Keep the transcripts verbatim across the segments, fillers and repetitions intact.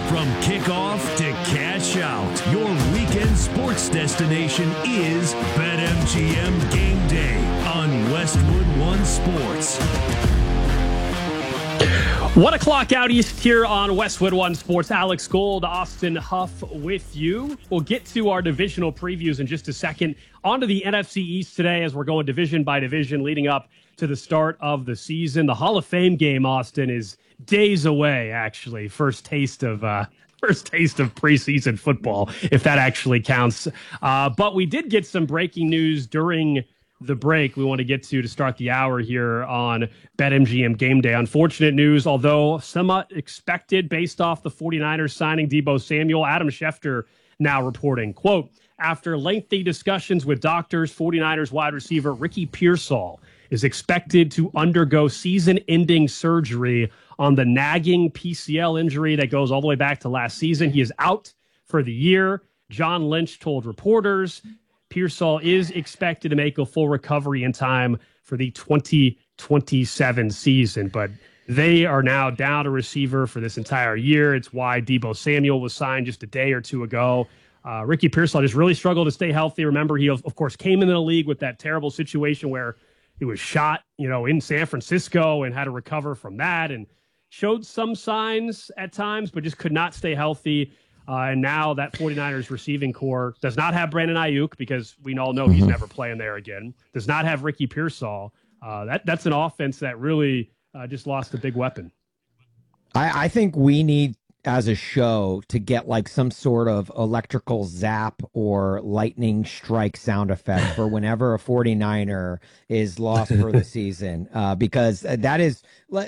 From kickoff to cash out, your weekend sports destination is BetMGM Game Day on Westwood One Sports. One o'clock out east here on Westwood One Sports. Alex Gold, Austin Huff with you. We'll get to our divisional previews in just a second. On to the N F C East today as we're going division by division leading up to the start of the season. The Hall of Fame game, Austin, is days away, actually. First taste of uh, first taste of preseason football, if that actually counts. Uh, but we did get some breaking news during the break we want to get to to start the hour here on BetMGM Game Day. Unfortunate news, although somewhat expected based off the 49ers signing Deebo Samuel. Adam Schefter now reporting, quote, after lengthy discussions with doctors, 49ers wide receiver Ricky Pearsall is expected to undergo season-ending surgery on the nagging P C L injury that goes all the way back to last season. He is out for the year. John Lynch told reporters Pearsall is expected to make a full recovery in time for the twenty twenty-seven season, but they are now down a receiver for this entire year. It's why Deebo Samuel was signed just a day or two ago. Uh, Ricky Pearsall just really struggled to stay healthy. Remember, he, of, of course, came into the league with that terrible situation where he was shot, you know, in San Francisco and had to recover from that and showed some signs at times, but just could not stay healthy. Uh, and now that 49ers receiving core does not have Brandon Ayuk because we all know he's mm-hmm. never playing there again. Does not have Ricky Pearsall. Uh, that that's an offense that really uh, just lost a big weapon. I, I think we need, as a show, to get like some sort of electrical zap or lightning strike sound effect for whenever a 49er is lost for the season, uh, because that is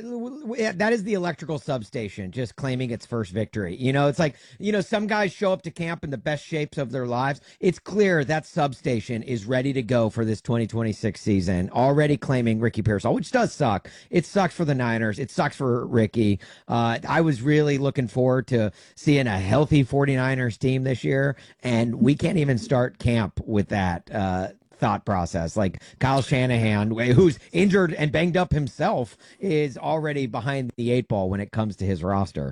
that is the electrical substation just claiming its first victory. You know, it's like, you know, some guys show up to camp in the best shapes of their lives. It's clear that substation is ready to go for this twenty twenty-six season, already claiming Ricky Pearsall, which does suck. It sucks for the Niners. It sucks for Ricky. Uh, I was really looking forward to seeing a healthy 49ers team this year, and we can't even start camp with that uh, thought process. Like Kyle Shanahan, who's injured and banged up himself, is already behind the eight ball when it comes to his roster.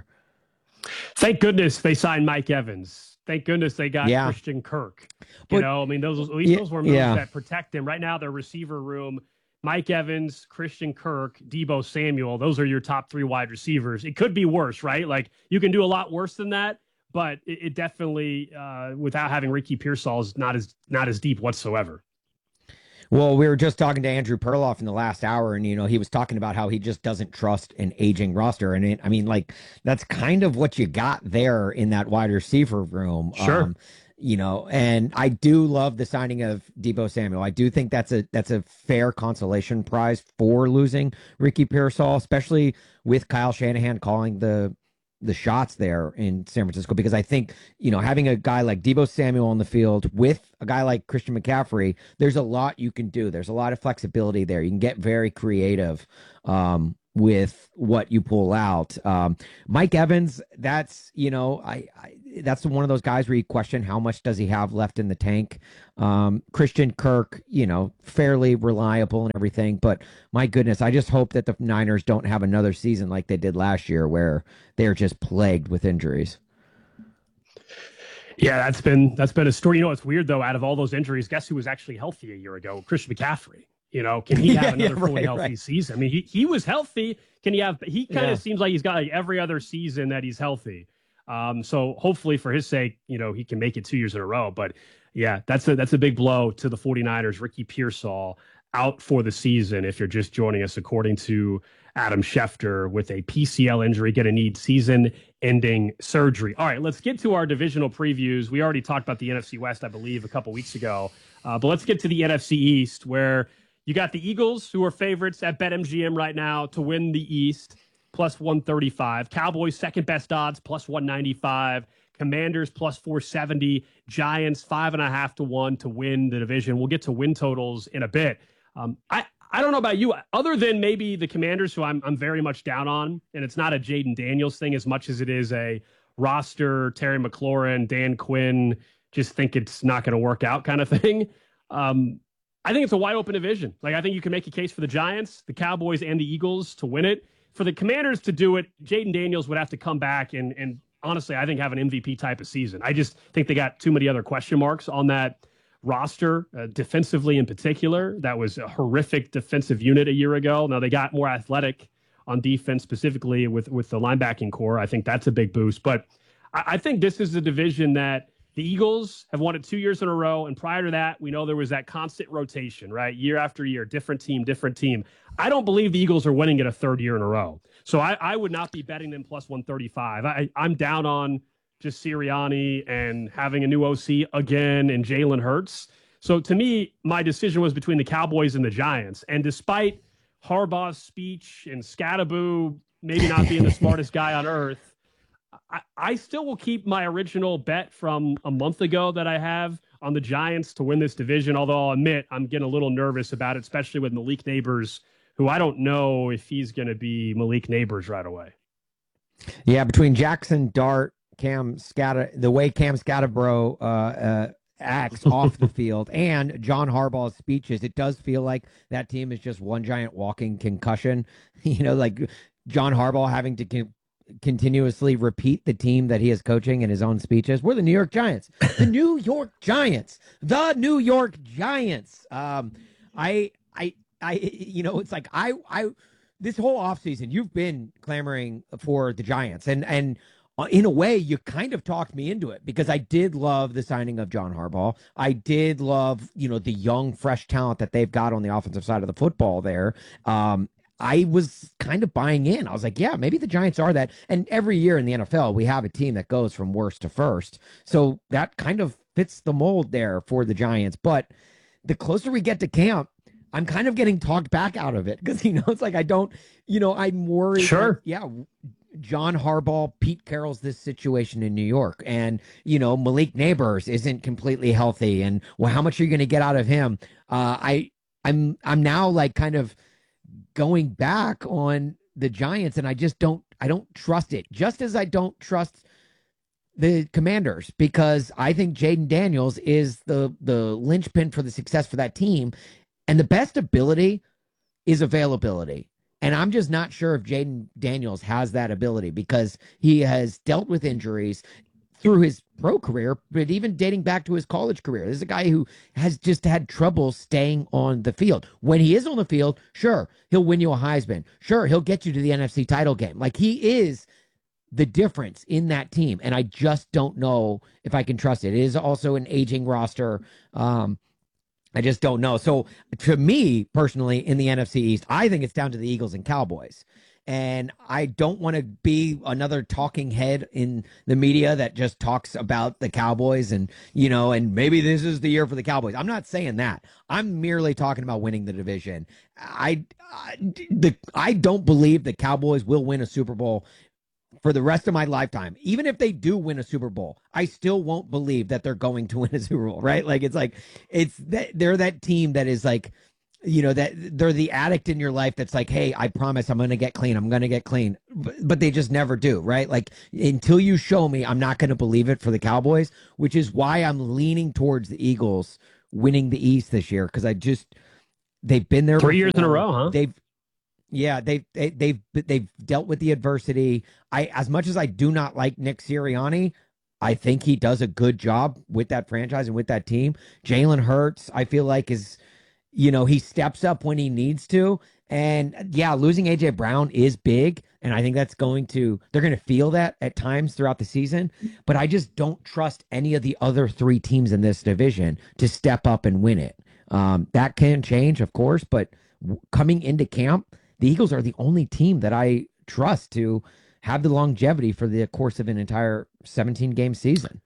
Thank goodness they signed Mike Evans. Thank goodness they got yeah. Christian Kirk. You but, know, I mean, those at least yeah, those were moves yeah. that protect him. Right now, their receiver room, Mike Evans, Christian Kirk, Deebo Samuel, those are your top three wide receivers. It could be worse, right? Like, you can do a lot worse than that, but it, it definitely, uh, without having Ricky Pearsall, is not as not as deep whatsoever. Well, we were just talking to Andrew Perloff in the last hour, and, you know, he was talking about how he just doesn't trust an aging roster. And it, I mean, like, that's kind of what you got there in that wide receiver room. Sure. Um, You know, and I do love the signing of Deebo Samuel. I do think that's a that's a fair consolation prize for losing Ricky Pearsall, especially with Kyle Shanahan calling the the shots there in San Francisco, because I think, you know, having a guy like Deebo Samuel on the field with a guy like Christian McCaffrey, there's a lot you can do. There's a lot of flexibility there. You can get very creative um, with what you pull out. Um, Mike Evans, that's, you know, I, I that's one of those guys where you question how much does he have left in the tank. Um, Christian Kirk, you know, fairly reliable and everything, but my goodness, I just hope that the Niners don't have another season like they did last year where they're just plagued with injuries. Yeah, that's been that's been a story. You know, it's weird though. Out of all those injuries, guess who was actually healthy a year ago? Christian McCaffrey. You know, can he have yeah, another yeah, fully right, healthy right. season? I mean, he he was healthy. Can he have? He kind of Yeah. seems like he's got like every other season that he's healthy. Um, so hopefully for his sake, you know, he can make it two years in a row. But yeah, that's a that's a big blow to the 49ers. Ricky Pearsall out for the season. If you're just joining us, according to Adam Schefter, with a P C L injury, going to need season-ending surgery. All right, let's get to our divisional previews. We already talked about the N F C West, I believe, a couple weeks ago. Uh, but let's get to the N F C East, where you got the Eagles, who are favorites at BetMGM right now to win the East, plus one thirty-five. Cowboys, second best odds, plus one ninety-five. Commanders, plus four seventy. Giants, five and a half to one to win the division. We'll get to win totals in a bit. Um, I, I don't know about you, other than maybe the Commanders, who I'm I'm very much down on, and it's not a Jaden Daniels thing as much as it is a roster, Terry McLaurin, Dan Quinn, just think it's not going to work out kind of thing. Um, I think it's a wide open division. Like, I think you can make a case for the Giants, the Cowboys, and the Eagles to win it. For the Commanders to do it, Jaden Daniels would have to come back and and honestly, I think, have an M V P type of season. I just think they got too many other question marks on that roster, uh, defensively in particular. That was a horrific defensive unit a year ago. Now they got more athletic on defense, specifically with, with the linebacking core. I think that's a big boost. But I, I think this is a division that the Eagles have won it two years in a row. And prior to that, we know there was that constant rotation, right? Year after year, different team, different team. I don't believe the Eagles are winning it a third year in a row. So I, I would not be betting them plus one thirty-five. I, I'm down on just Sirianni and having a new O C again and Jalen Hurts. So to me, my decision was between the Cowboys and the Giants. And despite Harbaugh's speech and Scattaboo maybe not being the smartest guy on earth, I, I still will keep my original bet from a month ago that I have on the Giants to win this division, although I'll admit I'm getting a little nervous about it, especially with Malik Neighbors, who I don't know if he's going to be Malik Neighbors right away. Yeah, between Jackson Dart, Cam Scatta, the way Cam Scatterbro uh, uh, acts off the field, and John Harbaugh's speeches, it does feel like that team is just one giant walking concussion. You know, like John Harbaugh having to con- continuously repeat the team that he is coaching in his own speeches. We're the New York Giants, the New York Giants, the New York Giants. Um, I, I, I, you know, it's like I, I, this whole offseason, you've been clamoring for the Giants, and and. In a way, you kind of talked me into it because I did love the signing of John Harbaugh. I did love, you know, the young, fresh talent that they've got on the offensive side of the football there. Um, I was kind of buying in. I was like, yeah, maybe the Giants are that. And every year in the N F L, we have a team that goes from worst to first. So that kind of fits the mold there for the Giants. But the closer we get to camp, I'm kind of getting talked back out of it because, you know, it's like I don't, you know, I'm worried. Sure. That, yeah. John Harbaugh, Pete Carroll's this situation in New York, and you know Malik Neighbors isn't completely healthy, and well, how much are you going to get out of him? Uh, I, I'm, I'm now like kind of going back on the Giants, and I just don't, I don't trust it. Just as I don't trust the Commanders, because I think Jaden Daniels is the the linchpin for the success for that team, and the best ability is availability. And I'm just not sure if Jaden Daniels has that ability because he has dealt with injuries through his pro career, but even dating back to his college career. This is a guy who has just had trouble staying on the field. When he is on the field, sure, he'll win you a Heisman. Sure, he'll get you to the N F C title game. Like, he is the difference in that team. And I just don't know if I can trust it. It is also an aging roster. Um, I just don't know. So to me personally in the N F C East, I think it's down to the Eagles and Cowboys. And I don't want to be another talking head in the media that just talks about the Cowboys and, you know, and maybe this is the year for the Cowboys. I'm not saying that. I'm merely talking about winning the division. I, I, the, I don't believe the Cowboys will win a Super Bowl for the rest of my lifetime. Even if they do win a Super Bowl, I still won't believe that they're going to win a Super Bowl, right? Like, it's like, it's that they're that team that is like, you know, that they're the addict in your life that's like, hey, I promise I'm going to get clean. I'm going to get clean. But, but they just never do, right? Like, until you show me, I'm not going to believe it for the Cowboys, which is why I'm leaning towards the Eagles winning the East this year. Cause I just, they've been there three before. years in a row, huh? They've, Yeah, they, they they've they've dealt with the adversity. I as much as I do not like Nick Sirianni, I think he does a good job with that franchise and with that team. Jalen Hurts, I feel like is, you know, he steps up when he needs to. And yeah, losing A J Brown is big, and I think that's going to they're going to feel that at times throughout the season. But I just don't trust any of the other three teams in this division to step up and win it. Um, that can change, of course, but coming into camp, the Eagles are the only team that I trust to have the longevity for the course of an entire seventeen game season.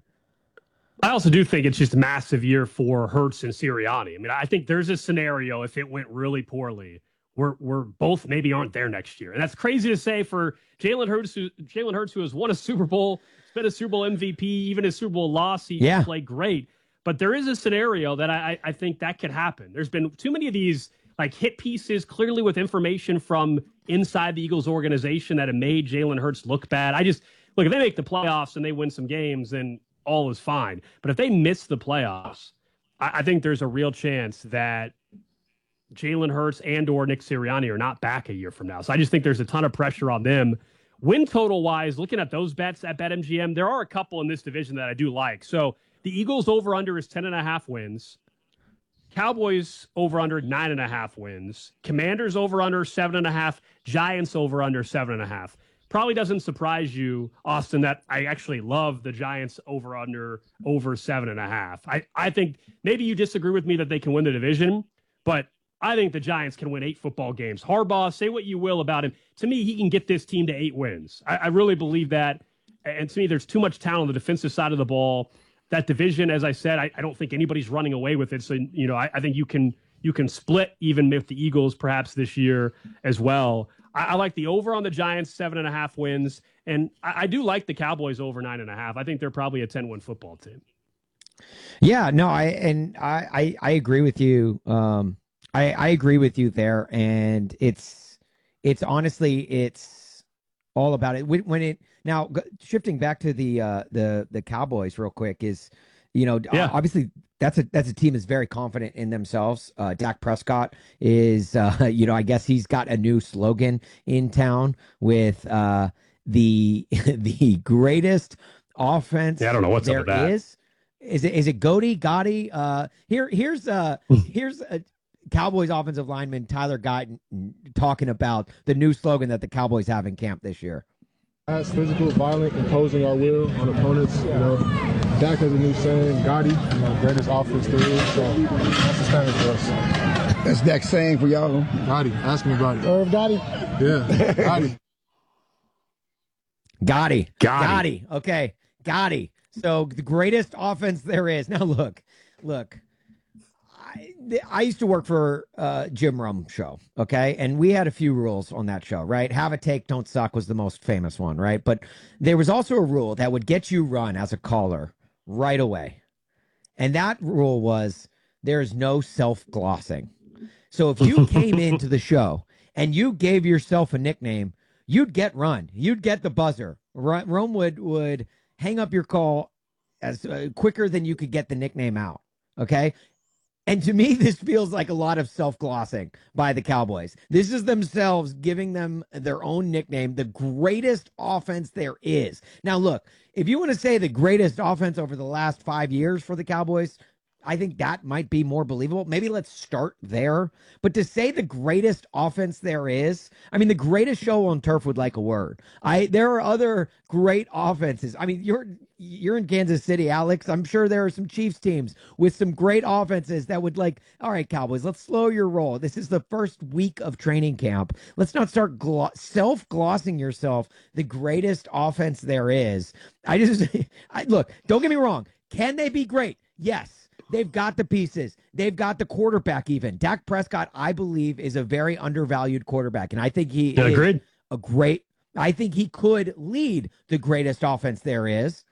I also do think it's just a massive year for Hurts and Sirianni. I mean, I think there's a scenario if it went really poorly where we're both maybe aren't there next year. And that's crazy to say for Jalen Hurts, who Jalen Hurts, who has won a Super Bowl, has been a Super Bowl M V P, even a Super Bowl loss, he yeah. played great. But there is a scenario that I, I think that could happen. There's been too many of these like hit pieces, clearly with information from inside the Eagles organization that have made Jalen Hurts look bad. I just, look, if they make the playoffs and they win some games, then all is fine. But if they miss the playoffs, I, I think there's a real chance that Jalen Hurts and or Nick Sirianni are not back a year from now. So I just think there's a ton of pressure on them Win total wise, looking at those bets at BetMGM, there are a couple in this division that I do like. So the Eagles over under is ten and a half wins. Cowboys over under nine and a half wins. Commanders over under seven and a half. Giants over under seven and a half. Probably doesn't surprise you, Austin, that I actually love the Giants over under over seven and a half. I, I think maybe you disagree with me that they can win the division, but I think the Giants can win eight football games. Harbaugh, say what you will about him. To me, he can get this team to eight wins. I, I really believe that. And to me, there's too much talent on the defensive side of the ball. That division, as I said, I, I don't think anybody's running away with it. So, you know, I, I think you can you can split even with the Eagles perhaps this year as well. I, I like the over on the Giants, seven and a half wins. And I, I do like the Cowboys over nine and a half. I think they're probably a ten-win football team. Yeah, no, I and I, I, I agree with you. Um, I, I agree with you there. And it's it's honestly, it's all about it. When, when it now shifting back to the uh, the the Cowboys real quick is, you know, yeah. obviously that's a that's a team that's very confident in themselves. Uh, Dak Prescott is, uh, you know, I guess he's got a new slogan in town with uh, the the greatest offense. Yeah, I don't know what's there up with that. is. Is it is it Goody Gotti? Uh, here here's uh here's a Cowboys offensive lineman Tyler Guyton talking about the new slogan that the Cowboys have in camp this year. As physical, violent, imposing our will on opponents. You know, Dak has a new saying, Gotti, you know, greatest offense there is. So that's the standard for us. That's Dak's saying for y'all. Gotti, ask me about it. Irv Gotti? Yeah, Gotti. Gotti. Gotti. Gotti. Okay, Gotti. So the greatest offense there is. Now look, look. I, I used to work for uh, Jim Rome show, okay? And we had a few rules on that show, right? Have a take, don't suck was the most famous one, right? But there was also a rule that would get you run as a caller right away. And that rule was there's no self-glossing. So if you came into the show and you gave yourself a nickname, you'd get run. You'd get the buzzer. Rome would, would hang up your call as uh, quicker than you could get the nickname out, okay? And to me, this feels like a lot of self-glossing by the Cowboys. This is themselves giving them their own nickname, the greatest offense there is. Now, look, if you want to say the greatest offense over the last five years for the Cowboys, I think that might be more believable. Maybe let's start there. But to say the greatest offense there is, I mean, the greatest show on turf would like a word. I there are other great offenses. I mean, you're you're in Kansas City, Alex. I'm sure there are some Chiefs teams with some great offenses that would like, all right, Cowboys, let's slow your roll. This is the first week of training camp. Let's not start glo- self-glossing yourself the greatest offense there is. I just, I, look, don't get me wrong. Can they be great? Yes. They've got the pieces. They've got the quarterback even. Dak Prescott, I believe, is a very undervalued quarterback. And I think he yeah, is agreed. a great, I think he could lead the greatest offense there is.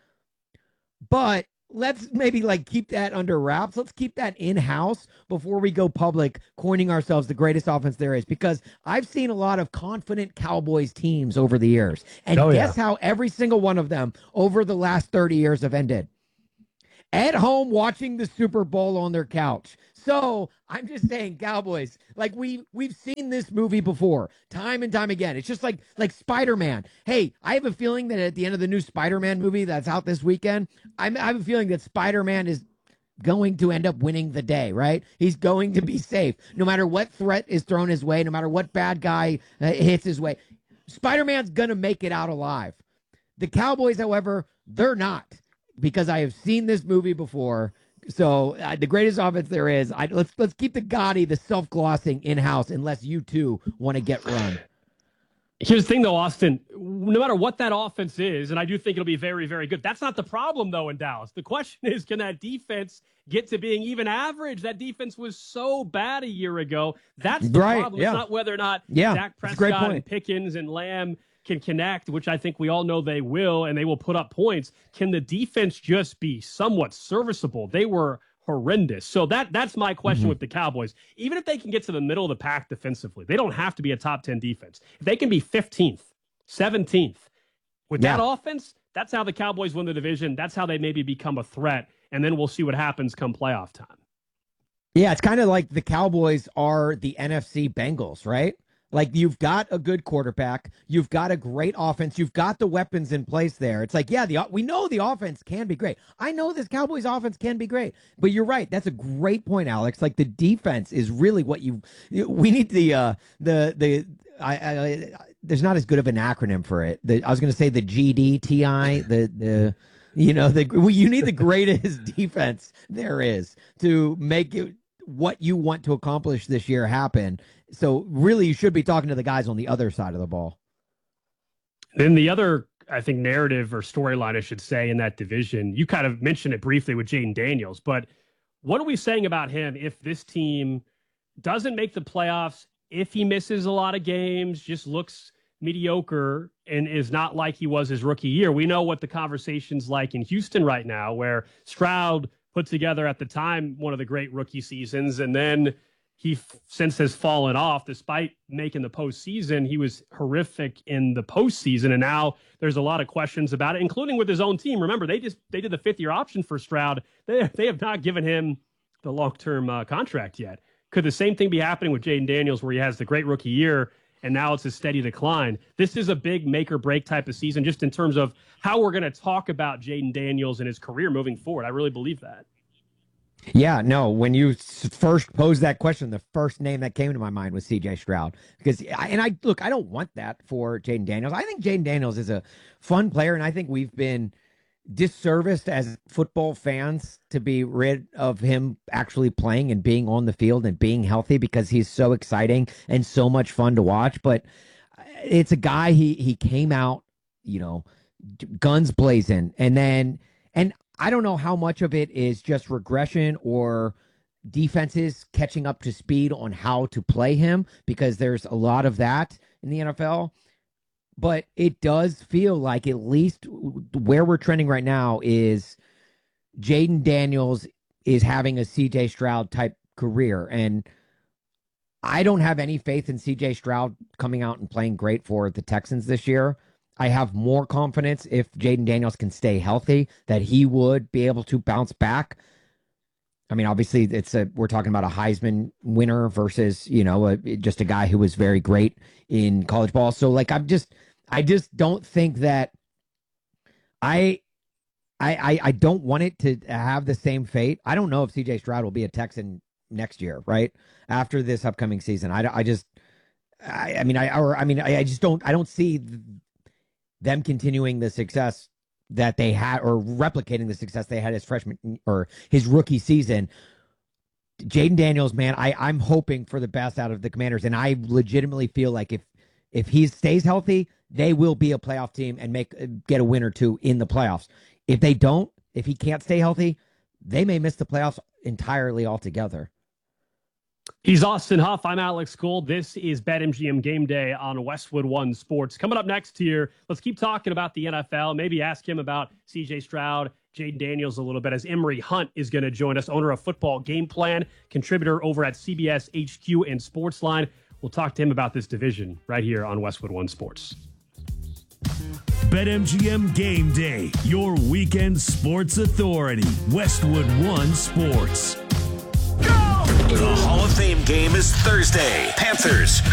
But let's maybe like keep that under wraps. Let's keep that in-house before we go public, coining ourselves the greatest offense there is. Because I've seen a lot of confident Cowboys teams over the years. And oh, guess yeah. how every single one of them over the last thirty years have ended? At home watching the Super Bowl on their couch. So I'm just saying, Cowboys, like we we've seen this movie before, time and time again. It's just like like Spider-Man. Hey, I have a feeling that at the end of the new Spider-Man movie that's out this weekend, I'm, I have a feeling that Spider-Man is going to end up winning the day, right? He's going to be safe, no matter what threat is thrown his way, no matter what bad guy uh, hits his way. Spider-Man's gonna make it out alive. The Cowboys, however, they're not. Because I have seen this movie before, so uh, the greatest offense there is. I, let's let's keep the Gotti, the self-glossing in house, unless you two want to get run. Here's the thing, though, Austin. No matter what that offense is, and I do think it'll be very, very good. That's not the problem, though, in Dallas. The question is, can that defense get to being even average? That defense was so bad a year ago. That's the right, problem. yeah. It's not whether or not yeah, Dak that's a great Prescott point. and Pickens and Lamb can connect, which I think we all know they will, and they will put up points. Can the defense just be somewhat serviceable? They were horrendous. So that that's my question mm-hmm. with the Cowboys. Even if they can get to the middle of the pack defensively, they don't have to be a top ten defense. If they can be fifteenth, seventeenth, with yeah. that offense, that's how the Cowboys win the division. That's how they maybe become a threat, and then we'll see what happens come playoff time. Yeah, it's kind of like the Cowboys are the N F C Bengals, right? Like, you've got a good quarterback, you've got a great offense, you've got the weapons in place there. It's like, yeah, the we know the offense can be great. I know this Cowboys offense can be great, but you're right. That's a great point, Alex. Like, the defense is really what you. We need the uh, the the. I, I, there's not as good of an acronym for it. The, I was going to say the G D T I. The the. You know, the well, you need the greatest defense there is to make it what you want to accomplish this year happen. So really, you should be talking to the guys on the other side of the ball. Then the other, I think, narrative or storyline, I should say, in that division, you kind of mentioned it briefly with Jayden Daniels, but what are we saying about him if this team doesn't make the playoffs, if he misses a lot of games, just looks mediocre and is not like he was his rookie year? We know what the conversation's like in Houston right now, where Stroud put together at the time one of the great rookie seasons, and then he f- since has fallen off despite making the postseason. He was horrific in the postseason, and now there's a lot of questions about it, including with his own team. Remember, they just they did the fifth year option for Stroud. They they have not given him the long term uh, contract yet. Could the same thing be happening with Jayden Daniels, where he has the great rookie year and now it's a steady decline? This is a big make or break type of season, just in terms of how we're going to talk about Jayden Daniels and his career moving forward. I really believe that. Yeah, no, when you first posed that question, the first name that came to my mind was C J Stroud. Because, and I look, I don't want that for Jayden Daniels. I think Jayden Daniels is a fun player, and I think we've been disserviced as football fans to be rid of him actually playing and being on the field and being healthy, because he's so exciting and so much fun to watch. But it's a guy, he he came out, you know, guns blazing, and then and I don't know how much of it is just regression or defenses catching up to speed on how to play him, because there's a lot of that in the N F L. But it does feel like, at least where we're trending right now, is Jayden Daniels is having a C J Stroud type career. And I don't have any faith in C J Stroud coming out and playing great for the Texans this year. I have more confidence, if Jayden Daniels can stay healthy, that he would be able to bounce back. I mean, obviously, it's a we're talking about a Heisman winner versus, you know, a, just a guy who was very great in college ball. So, like, I'm just, I just don't think that I, I, I, I don't want it to have the same fate. I don't know if C J Stroud will be a Texan next year, right after this upcoming season. I, I just, I, I mean, I, or I mean, I, I just don't, I don't see them continuing the success that they had, or replicating the success they had his freshman or his rookie season. Jayden Daniels, man, I, I'm hoping for the best out of the Commanders, and I legitimately feel like if if he stays healthy, they will be a playoff team and make get a win or two in the playoffs. If they don't, if he can't stay healthy, they may miss the playoffs entirely altogether. He's Austin Huff. I'm Alex Gould. This is BetMGM Game Day on Westwood One Sports. Coming up next here, let's keep talking about the N F L. Maybe ask him about C J Stroud, Jayden Daniels a little bit, as Emory Hunt is going to join us, owner of Football Game Plan, contributor over at C B S H Q and Sportsline. We'll talk to him about this division right here on Westwood One Sports. BetMGM Game Day, your weekend sports authority. Westwood One Sports. The Hall of Fame game is Thursday. Panthers